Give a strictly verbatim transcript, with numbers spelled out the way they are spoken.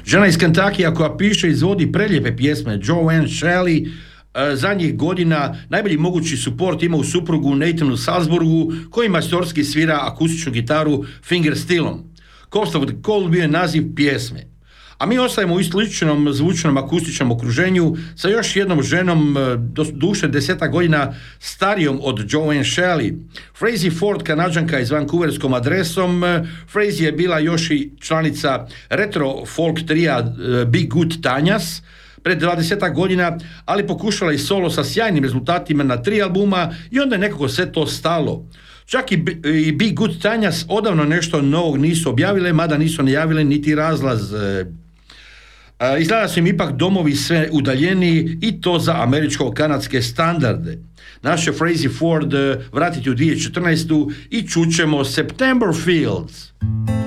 Žena iz Kentakija koja piše i izvodi prelijepe pjesme, Joanne Shelley, zadnjih godina najbolji mogući suport ima u suprugu Nathanu Salzburgu koji majstorski svira akustičnu gitaru fingerstillom. Coast of the Cold bio je naziv pjesme. A mi ostajemo u sličnom zvučnom akustičnom okruženju sa još jednom ženom, do duše deseta godina starijom od Joanne Shelley. Frazey Ford, Kanađanka iz Vancouverskom adresom. Frazey je bila još i članica retro folk trija Be Good Tanjas pred dvadesetak godina, ali pokušala i solo sa sjajnim rezultatima na tri albuma i onda je nekako sve to stalo. Čak i Be Good Tanjas odavno nešto novog nisu objavile, mada nisu najavile niti razlaz. Izgleda su im ipak domovi sve udaljeniji i to za američko-kanadske standarde. Naše Frazey Ford vratiti u dvije tisuće četrnaestu i čućemo September Fields.